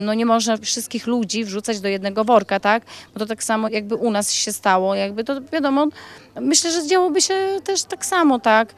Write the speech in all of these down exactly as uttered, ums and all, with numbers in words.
No nie można wszystkich ludzi wrzucać do jednego worka, tak? Bo to tak samo jakby u nas się stało, jakby to wiadomo, myślę, że działoby się też tak samo, tak?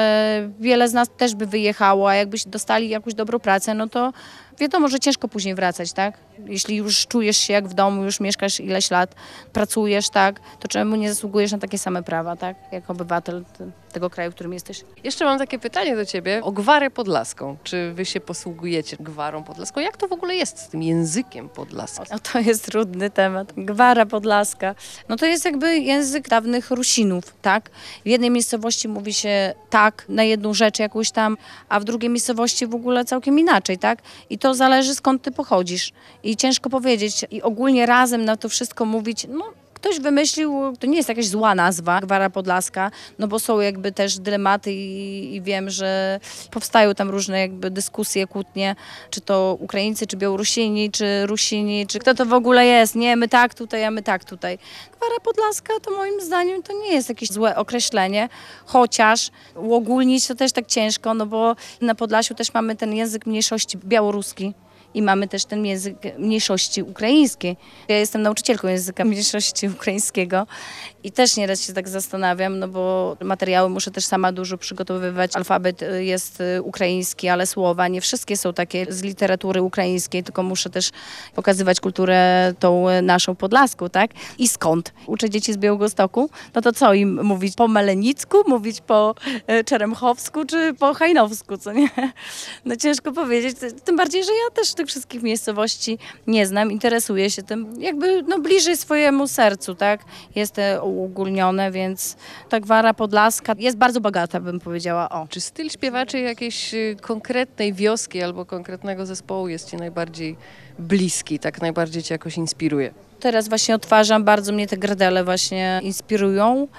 Że wiele z nas też by wyjechało, a jakbyś dostali jakąś dobrą pracę, no to wiadomo, że ciężko później wracać, tak? Jeśli już czujesz się jak w domu, już mieszkasz ileś lat, pracujesz, tak? To czemu nie zasługujesz na takie same prawa, tak? Jak obywatel tego kraju, w którym jesteś. Jeszcze mam takie pytanie do ciebie o gwarę podlaską. Czy wy się posługujecie gwarą podlaską? Jak to w ogóle jest z tym językiem podlaskim? No to jest trudny temat. Gwara podlaska. No to jest jakby język dawnych Rusinów, tak? W jednej miejscowości mówi się tak na jedną rzecz jakąś tam, a w drugiej miejscowości w ogóle całkiem inaczej, tak? I to zależy skąd ty pochodzisz. I ciężko powiedzieć. I ogólnie razem na to wszystko mówić, no ktoś wymyślił, to nie jest jakaś zła nazwa, Gwara Podlaska, no bo są jakby też dylematy i, i wiem, że powstają tam różne jakby dyskusje, kłótnie, czy to Ukraińcy, czy Białorusini, czy Rusini, czy kto to w ogóle jest. Nie, my tak tutaj, a my tak tutaj. Gwara Podlaska to moim zdaniem to nie jest jakieś złe określenie, chociaż uogólnić to też tak ciężko, no bo na Podlasiu też mamy ten język mniejszości białoruski. I mamy też ten język mniejszości ukraińskiej. Ja jestem nauczycielką języka mniejszości ukraińskiego i też nieraz się tak zastanawiam, no bo materiały muszę też sama dużo przygotowywać. Alfabet jest ukraiński, ale słowa nie wszystkie są takie z literatury ukraińskiej, tylko muszę też pokazywać kulturę tą naszą podlaską, tak? I skąd? Uczę dzieci z Białegostoku, no to co im mówić? Po melenicku, mówić po czeremchowsku czy po hajnowsku, co nie? No ciężko powiedzieć, tym bardziej, że ja też tych wszystkich miejscowości nie znam, interesuję się tym jakby no, bliżej swojemu sercu, tak? Jest to uogólnione, więc ta Gwara Podlaska jest bardzo bogata, bym powiedziała. O. Czy styl śpiewaczy jakiejś y, konkretnej wioski albo konkretnego zespołu jest ci najbardziej bliski, tak najbardziej cię jakoś inspiruje? Teraz właśnie odtwarzam, bardzo mnie te Gredele właśnie inspirują,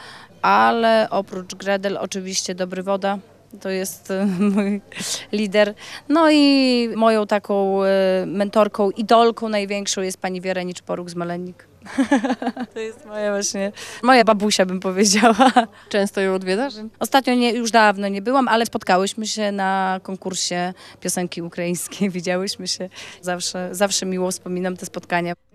ale oprócz Gredel oczywiście Dobry Woda. To jest mój lider. No i moją taką mentorką, idolką największą jest pani Wierenicz Poruk z Melenik. To jest moja właśnie, moja babusia bym powiedziała. Często ją odwiedzasz? Ostatnio nie, już dawno nie byłam, ale spotkałyśmy się na konkursie piosenki ukraińskiej. Widziałyśmy się. Zawsze, zawsze miło wspominam te spotkania.